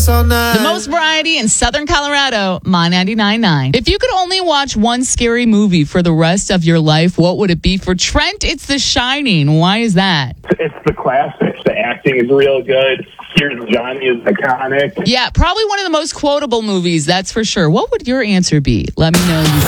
us all night. The most variety in Southern Colorado, My 99.9. If you could only watch one scary movie for the rest of your life, what would it be? For Trent, it's The Shining. Why is that? It's the classics. The acting is real good. Here's Johnny is iconic. Yeah, probably one of the most quotable movies, that's for sure. What would your answer be? Let me know.